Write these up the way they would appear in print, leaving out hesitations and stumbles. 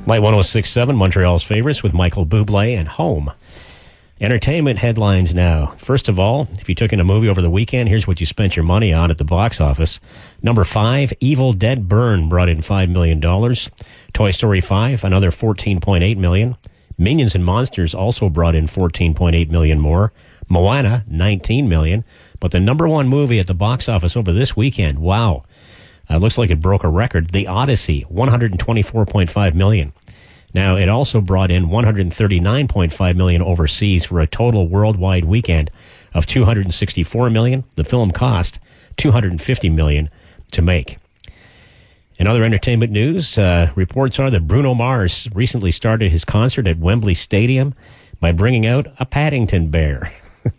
Light 106.7, Montreal's favorites with Michael Bublé and Home. Entertainment headlines now. First of all, if you took in a movie over the weekend, here's what you spent your money on at the box office. Number 5, Evil Dead Burn brought in $5 million. Toy Story 5, another $14.8 million. Minions and Monsters also brought in $14.8 million more. Moana, $19 million. But the number one movie at the box office over this weekend, wow, looks like it broke a record. The Odyssey, $124.5 million. Now, it also brought in $139.5 million overseas for a total worldwide weekend of $264 million. The film cost $250 million to make. In other entertainment news, reports are that Bruno Mars recently started his concert at Wembley Stadium by bringing out a Paddington bear.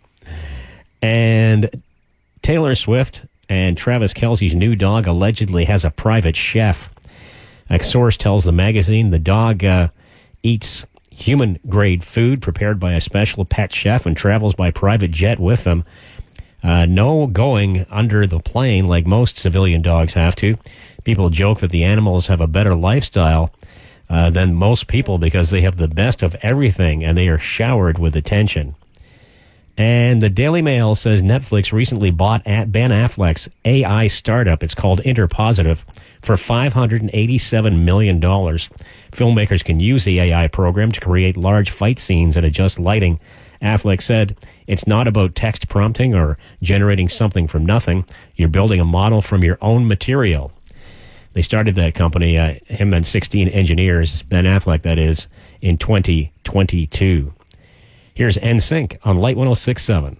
And Taylor Swift and Travis Kelce's new dog allegedly has a private chef. A source tells the magazine the dog eats human-grade food prepared by a special pet chef and travels by private jet with them. No going under the plane like most civilian dogs have to. People joke that the animals have a better lifestyle than most people because they have the best of everything and they are showered with attention. And the Daily Mail says Netflix recently bought Ben Affleck's AI startup. It's called Interpositive for $587 million. Filmmakers can use the AI program to create large fight scenes and adjust lighting. Affleck said, "It's not about text prompting or generating something from nothing. You're building a model from your own material." They started that company, him and 16 engineers, Ben Affleck, that is, in 2022. Here's NSYNC on Light 106.7.